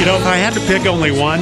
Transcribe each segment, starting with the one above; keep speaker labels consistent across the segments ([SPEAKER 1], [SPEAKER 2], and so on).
[SPEAKER 1] You know, if I had to pick only one,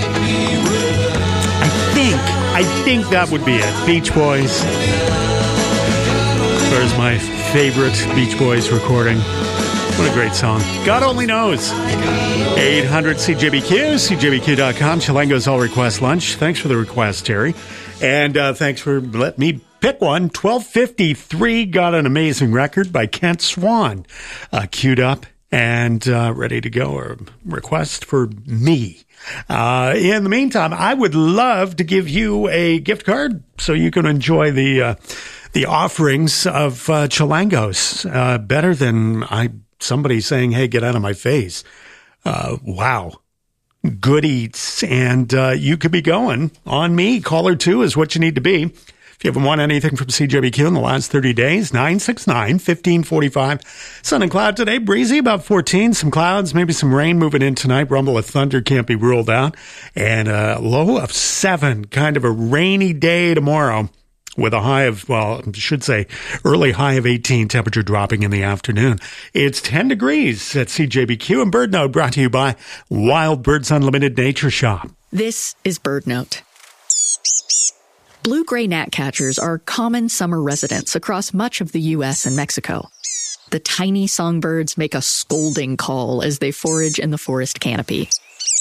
[SPEAKER 1] I think that would be it. Beach Boys. There's my favorite Beach Boys recording. What a great song. God only knows. 800-CJBQ, CJBQ.com. Chilango's All Request Lunch. Thanks for the request, Terry. And thanks for letting me pick one. 1253 got an amazing record by Kent Swan. Queued up and ready to go. A request for me. In the meantime, I would love to give you a gift card so you can enjoy the offerings of Chilangos. Better than somebody saying, hey, get out of my face. Wow. Good eats. And you could be going on me. Caller 2 is what you need to be. If you haven't won anything from CJBQ in the last 30 days, 969-1545. Sun and cloud today. Breezy, about 14. Some clouds, maybe some rain moving in tonight. Rumble of thunder can't be ruled out. And a low of 7. Kind of a rainy day tomorrow with a high of, well, I should say early high of 18, temperature dropping in the afternoon. It's 10 degrees at CJBQ. And Bird Note brought to you by Wild Birds Unlimited Nature Shop.
[SPEAKER 2] This is Bird Note. Blue-gray gnatcatchers are common summer residents across much of the U.S. and Mexico. The tiny songbirds make a scolding call as they forage in the forest canopy.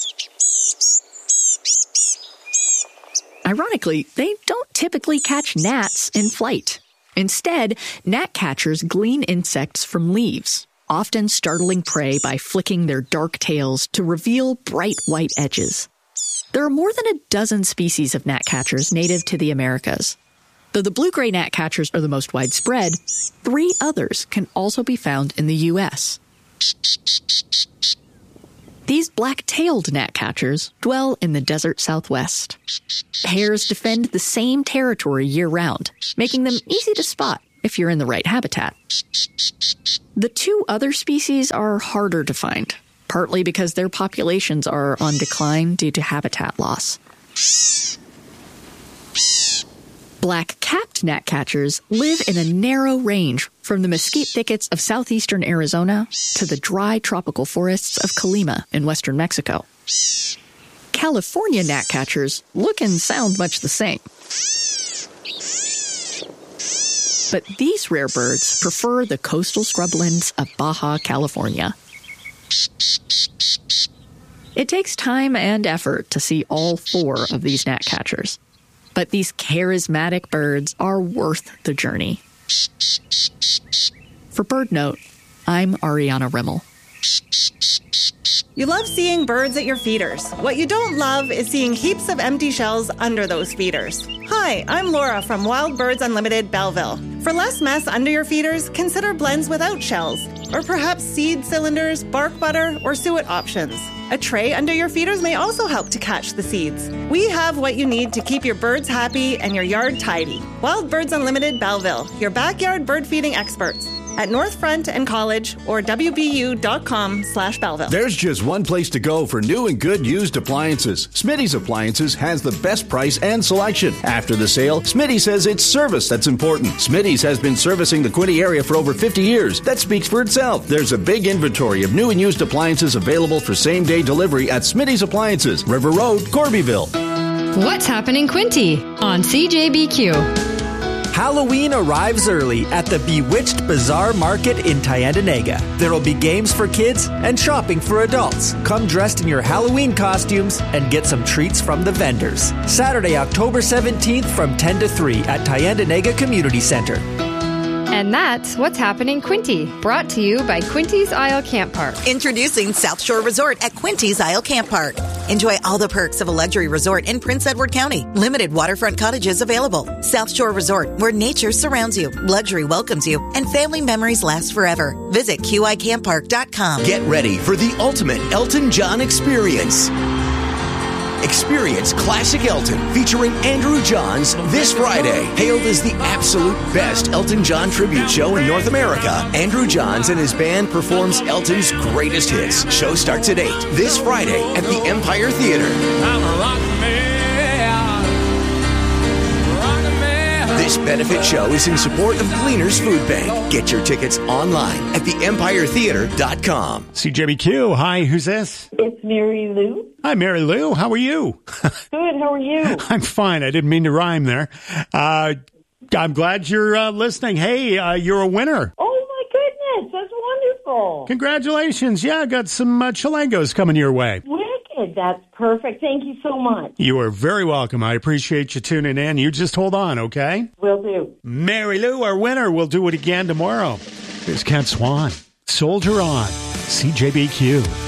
[SPEAKER 2] Ironically, they don't typically catch gnats in flight. Instead, gnatcatchers glean insects from leaves, often startling prey by flicking their dark tails to reveal bright white edges. There are more than a dozen species of gnatcatchers native to the Americas. Though the blue-gray gnatcatchers are the most widespread, 3 others can also be found in the U.S. These black-tailed gnatcatchers dwell in the desert Southwest. Pairs defend the same territory year-round, making them easy to spot if you're in the right habitat. The 2 other species are harder to find, partly because their populations are on decline due to habitat loss. Black-capped gnatcatchers live in a narrow range from the mesquite thickets of southeastern Arizona to the dry tropical forests of Colima in western Mexico. California gnatcatchers look and sound much the same. But these rare birds prefer the coastal scrublands of Baja California. It takes time and effort to see all 4 of these gnatcatchers, but these charismatic birds are worth the journey. For Bird Note, I'm Ariana Rimmel.
[SPEAKER 3] You love seeing birds at your feeders. What you don't love is seeing heaps of empty shells under those feeders. Hi, I'm Laura from Wild Birds Unlimited Belleville. For less mess under your feeders, consider blends without shells, or perhaps seed cylinders, bark butter, or suet options. A tray under your feeders may also help to catch the seeds. We have what you need to keep your birds happy and your yard tidy. Wild Birds Unlimited Belleville, your backyard bird feeding experts. At North Front and College or WBU.com/Belleville.
[SPEAKER 4] There's just one place to go for new and good used appliances. Smitty's Appliances has the best price and selection. After the sale, Smitty says it's service that's important. Smitty's has been servicing the Quinte area for over 50 years. That speaks for itself. There's a big inventory of new and used appliances available for same-day delivery at Smitty's Appliances, River Road, Corbyville.
[SPEAKER 5] What's happening Quinte on CJBQ?
[SPEAKER 6] Halloween arrives early at the Bewitched Bazaar Market in Tyendinaga. There will be games for kids and shopping for adults. Come dressed in your Halloween costumes and get some treats from the vendors. Saturday, October 17th from 10 to 3 at Tyendinaga Community Center.
[SPEAKER 5] And that's What's Happening Quinte, brought to you by Quinte's Isle Camp Park.
[SPEAKER 7] Introducing South Shore Resort at Quinte's Isle Camp Park. Enjoy all the perks of a luxury resort in Prince Edward County. Limited waterfront cottages available. South Shore Resort, where nature surrounds you, luxury welcomes you, and family memories last forever. Visit QICampPark.com.
[SPEAKER 8] Get ready for the ultimate Elton John experience. Experience Classic Elton featuring Andrew Johns this Friday. Hailed as the absolute best Elton John tribute show in North America, Andrew Johns and his band performs Elton's greatest hits. Show starts at 8 this Friday at the Empire Theater. This benefit show is in support of Gleaners Food Bank. Get your tickets online at theempiretheater.com.
[SPEAKER 1] CJBQ, hi, who's this?
[SPEAKER 9] It's Mary Lou.
[SPEAKER 1] Hi, Mary Lou. How are you?
[SPEAKER 9] Good, how are you?
[SPEAKER 1] I'm fine. I didn't mean to rhyme there. I'm glad you're listening. Hey, you're a winner.
[SPEAKER 9] Oh, my goodness. That's wonderful.
[SPEAKER 1] Congratulations. Yeah, I got some Chilangos coming your way.
[SPEAKER 9] Wicked. That's perfect. Thank you so much.
[SPEAKER 1] You are very welcome. I appreciate you tuning in. You just hold on, okay?
[SPEAKER 9] Will do.
[SPEAKER 1] Mary Lou, our winner. We'll do it again tomorrow. Here's Kent Swan. Soldier On. CJBQ.